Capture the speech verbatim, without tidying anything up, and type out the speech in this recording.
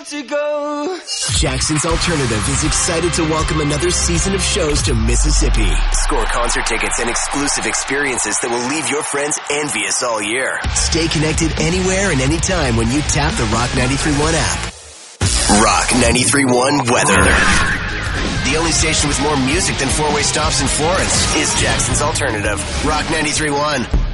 to go. Jackson's Alternative is excited to welcome another season of shows to Mississippi. Score concert tickets and exclusive experiences that will leave your friends envious all year. Stay connected anywhere and anytime when you tap the Rock ninety-three point one app. Rock ninety-three point one weather. The only station with more music than four-way stops in Florence is Jackson's Alternative. Rock ninety-three point one.